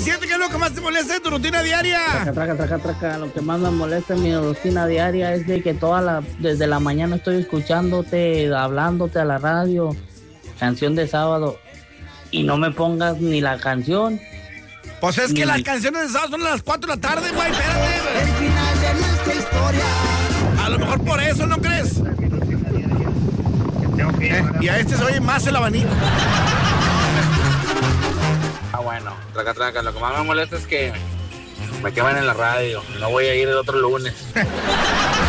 27, ¿qué es lo que más te molesta en tu rutina diaria? Traca. Lo que más me molesta en mi rutina diaria es de que desde la mañana estoy escuchándote, hablándote a la radio, canción de sábado, y no me pongas ni la canción. Pues es que las canciones de sábado son a las 4 de la tarde, güey, espérate. El final de nuestra historia. A lo mejor por eso, ¿no crees? Y a este se oye más el abanico. Bueno, traca, lo que más me molesta es que me queman en la radio. No voy a ir el otro lunes.